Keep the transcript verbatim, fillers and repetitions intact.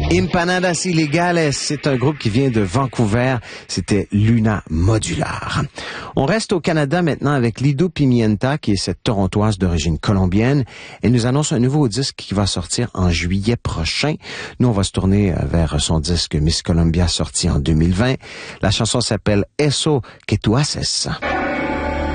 Empanadas Ilegales, c'est un groupe qui vient de Vancouver. C'était Luna Modular. On reste au Canada maintenant avec Lido Pimienta, qui est cette torontoise d'origine colombienne. Elle nous annonce un nouveau disque qui va sortir en juillet prochain. Nous, on va se tourner vers son disque Miss Colombia sorti en deux mille vingt. La chanson s'appelle Eso que tu haces.